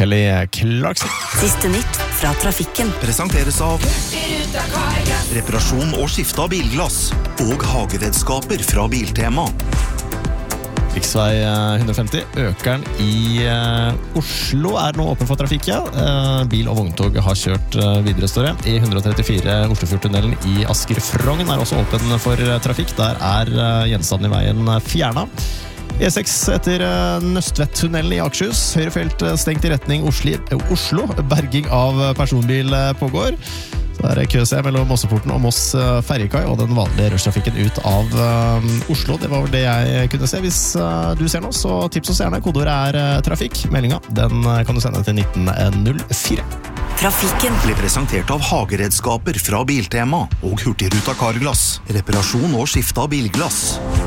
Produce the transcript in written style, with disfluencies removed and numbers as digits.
Kelly Clarkson. Siste nytt fra trafikken. Presenteres av reparasjon og skifte av bilglass og hageredskaper fra Biltema. Riksvei 150, økeren i Oslo nå åpen for trafikk, ja. Bil- og vogntog har kjørt videre, står det. I 134 Oslofjordtunnelen i Asker-Frogn også åpen for trafikk. Der gjenstanden i veien fjernet. E6 etter Nøstvedt-tunnelen i Akershus. Høyrefelt stengt i retning Oslo. Berging av personbil pågår. Så køse mellom Mosseporten og Moss ferjekai og den vanlige rushtrafikken ut av Oslo. Det var vel det jeg kunne se. Hvis du ser noe, så tips oss gjerne. Kodeordet trafikk. Meldingen, den kan du sende til 1904. Trafikken Blir presentert av hageredskaper fra Biltema og Hurtigruta Carglass. Reparasjon og skifte av bilglass.